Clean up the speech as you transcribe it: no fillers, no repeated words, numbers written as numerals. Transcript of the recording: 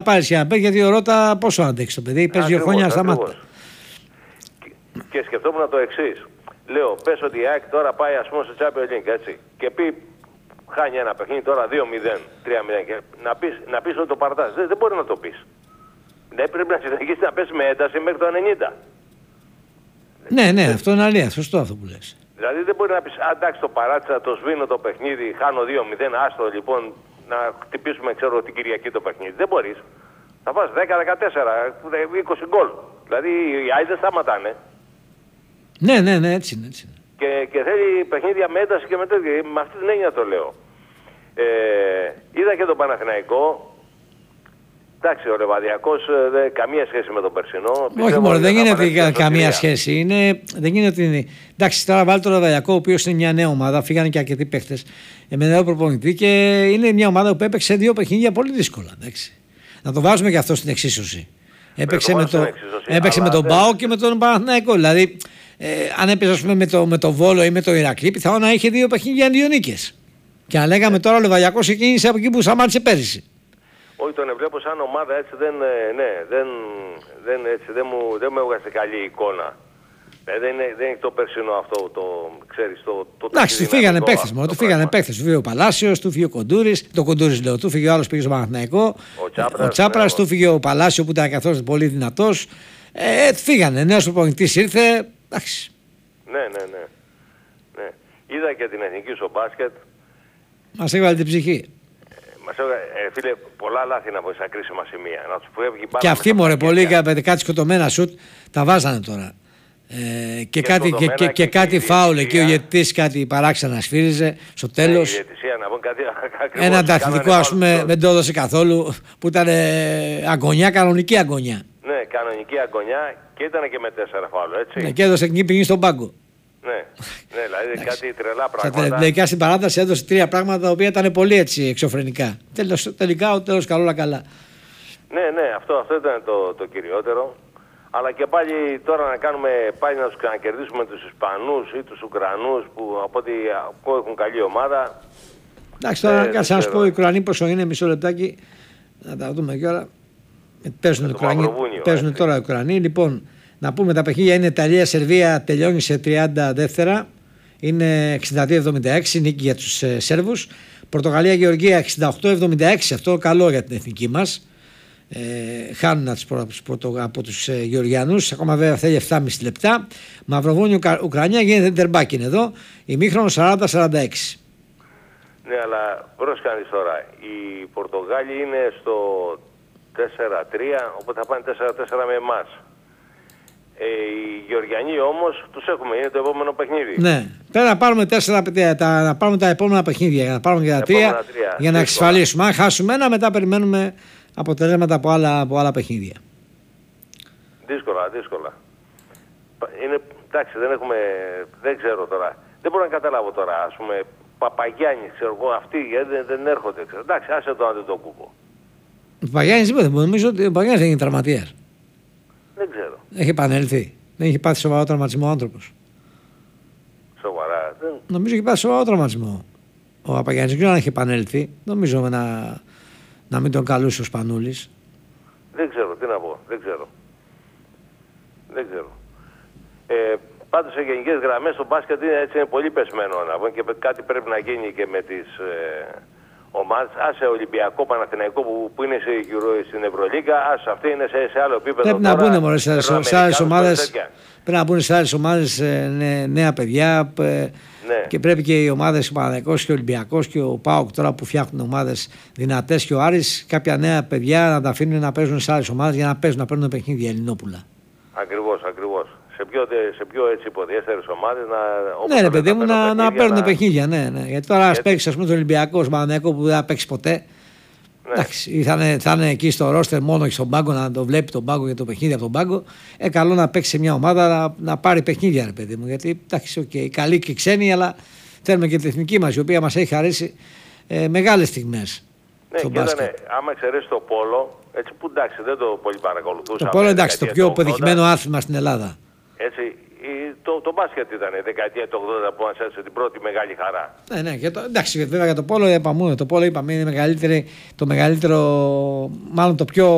πάρει για να παίξει, γιατί ο Ρώτα πόσο αντέξει το παιδί, παίζει 2 χρόνια σταμάτα. Και σκεφτόμουν το εξής. Λέω, πες ότι η ΑΕΚ τώρα πάει ας πούμε στο Champions League, έτσι. Και πει, χάνει ένα παιχνίδι τώρα 2-0, 3-0. Και να πεις ότι το παρτάς. Δεν μπορεί να το πεις. Δεν πρέπει να συνεχίσει να πέσει με ένταση μέχρι το 90. Ναι, αυτό είναι αλήθεια. Σωστό αυτό που λες. Δηλαδή δεν μπορεί να πεις, εντάξει το παράτησα, το σβήνω το παιχνίδι, χάνω 2-0, άστο λοιπόν να χτυπήσουμε ξέρω την Κυριακή το παιχνίδι. Δεν μπορείς. Θα πας 10-14, 20 γκολ. Δηλαδή οι άλλοι δεν σταματάνε. Ναι, έτσι είναι. Και θέλει παιχνίδια με ένταση και με τέτοια. Με αυτή την έννοια το λέω. Είδα και τον Παναθηναϊκό. Εντάξει, ο Λεβαδιακός καμία σχέση με τον περσινό. Όχι μόνο, δεν γίνεται καμία σχέση. Δεν γίνεται. Εντάξει, τώρα βάλει τον Λεβαδιακό, ο οποίος είναι μια νέα ομάδα. Φύγανε και αρκετοί παίχτες με νέο προπονητή και είναι μια ομάδα που έπαιξε 2 παιχνίδια πολύ δύσκολα. Εντάξει. Να το βάζουμε και αυτό στην εξίσωση. Έπαιξε με τον ΠΑΟΚ και με τον Παναθηναϊκό. Δηλαδή, αν έπαιζε με το Βόλο ή με το Ηρακλή, πιθανόν να είχε 2 παιχνίδια 2 νίκες. Και αν λέγαμε τώρα ο Λεβαδιακός ξεκίνησε από εκεί που σταμάτησε πέρυσι. Όχι, τον βλέπω σαν ομάδα έτσι δεν μου έβγαζε καλή εικόνα. Δεν είναι το περσινό αυτό, ξέρεις, το εντάξει, του φύγανε παίχτες μόνο, του φύγανε παίχτες. Του φύγε ο Παλάσιος, του φύγε ο Κοντούρης, του φύγε ο άλλος πήγε στο Παναθηναϊκό, ο Τσάπρας, του φύγε ο Παλάσιο που ήταν καθώς πολύ δυνατός. Φύγανε, νέος προπονητής ήρθε, εντάξει. Ναι. Είδα και την εθνική στο μπάσκετ. Μας έβαλε την ψυχή. Φίλε, πολλά λάθη να βοηθά κρίσιμα σημεία. Να τους φεύγει μπάλα. Και αυτοί μωρέ, πολύ κάτι σκοτωμένα σουτ τα βάζανε τώρα. Και κάτι φάουλ εκεί, ο ηγετής κάτι παράξενα σφύριζε στο τέλος. Ένα ανταθλητικό ας πούμε δεν το έδωσε καθόλου, που ήταν αγωνιά, κανονική αγωνιά. Ναι, κανονική αγωνιά και ήταν και με 4 φάουλ, έτσι. Ναι, και έδωσε εκεί πήγε στον πάγκο. Ναι, δηλαδή κάτι τρελά πράγματα. Στα τελικά στην παράταση έδωσε 3 πράγματα τα οποία ήταν πολύ έτσι εξωφρενικά. Τελικά ο τέλος καλά. Ναι, αυτό ήταν το κυριότερο. Αλλά και πάλι τώρα πάλι να τους ξανακερδίσουμε τους Ισπανούς ή τους Ουκρανούς που από ό,τι έχουν καλή ομάδα. Εντάξει, τώρα κάτσε να σου πω οι Ουκρανοί πόσο είναι, μισό λεπτάκι να τα δούμε κιόλα. Παίζουν τώρα οι Ουκρανοί. Λοιπόν, να πούμε τα παιχνίδια είναι Ιταλία-Σερβία, τελειώνει σε 30 δεύτερα. Είναι 62-76 νίκη για τους Σέρβους. Πορτογαλία-Γεωργία 68-76, αυτό καλό για την εθνική μας. Χάνουν από τους Γεωργιανούς. Ακόμα βέβαια θέλει 7,5 λεπτά. Μαυροβούνιο-Ουκρανία γίνεται τερμπάκιν εδώ. Ημίχρονο 40-46. Ναι, αλλά πρόσκανες τώρα. Οι Πορτογάλοι είναι στο 4-3, οπότε θα πάνε 4-4 με εμάς. Οι Γεωργιανοί όμως τους έχουμε, είναι το επόμενο παιχνίδι. Ναι, πρέπει να πάρουμε να πάρουμε τα επόμενα παιχνίδια, για να πάρουμε και τα 3 για να εξασφαλίσουμε. Αν χάσουμε ένα, μετά περιμένουμε αποτελέσματα από άλλα παιχνίδια. Δύσκολα. Εντάξει, δεν ξέρω τώρα. Δεν μπορώ να καταλάβω τώρα, ας πούμε, Παπαγιάννη, ξέρω εγώ, αυτοί δεν έρχονται. Ξέρω. Εντάξει, άσε το Αντετοκούμπο. Ο Παπαγιάννης δεν νομίζω ότι ο Παπαγιάννης δεν είναι τραυματίας. Δεν ξέρω. Έχει επανέλθει. Δεν έχει πάθει σοβαρό τραυματισμό ο άνθρωπος. Σοβαρά. Νομίζω έχει πάθει σοβαρό τραυματισμό. Ο Παπαγιάννης δεν ξέρω αν έχει επανέλθει. Νομίζω να μην τον καλούσε ο Σπανούλης. Δεν ξέρω, τι να πω. Δεν ξέρω. Πάντως σε γενικές γραμμές το μπάσκετ είναι πολύ πεσμένο. Και κάτι πρέπει να γίνει και με τις ομάδες. Άσε Ολυμπιακό, Παναθηναϊκό που είναι στην Ευρωλίγκα. Άσε αυτή είναι σε άλλο επίπεδο. Πρέπει να μπουν μωρέ σε άλλες ομάδες. Πρέπει να μπουν σε άλλες ομάδες νέα παιδιά. Ναι. Και πρέπει και οι ομάδες, ο Παναθηναϊκός και ο Ολυμπιακός και ο ΠΑΟΚ τώρα που φτιάχνουν ομάδες δυνατές και ο Άρης, κάποια νέα παιδιά να τα αφήνουν να παίζουν σε άλλες ομάδες για να παίρνουν παιχνίδια Ελληνόπουλα. Ακριβώς. Σε πιο έτσι υποδιέστερες ομάδες ναι, ρε παιδί μου, να παίρνουν παιχνίδια. Ναι. Γιατί τώρα ας παίξει, ας πούμε, τον Ολυμπιακό, στον Παναθηναϊκό που δεν θα παίξει ποτέ. Ναι. Εντάξει, θα είναι εκεί στο ρόστερ μόνο και στον πάγκο να το βλέπει τον πάγκο για το παιχνίδι από τον πάγκο. Καλό να παίξει σε μια ομάδα να πάρει παιχνίδια, ρε παιδί μου. Γιατί εντάξει, okay, καλή και ξένοι, αλλά θέλουμε και την εθνική μας η οποία μας έχει χαρίσει μεγάλες στιγμές. Ναι, και ήταν, άμα εξαιρέσει το πόλο, έτσι που εντάξει δεν το πολύ παρακολουθούσαμε. Το πόλο εντάξει, το πιο πετυχημένο άθλημα στην Ελλάδα. Έτσι, το μπάσκετ ήταν η δεκαετία του 80 που μας έδωσε την πρώτη μεγάλη χαρά. Ναι, εντάξει, βέβαια για το πόλο είπαμε είναι το μεγαλύτερο, μάλλον το πιο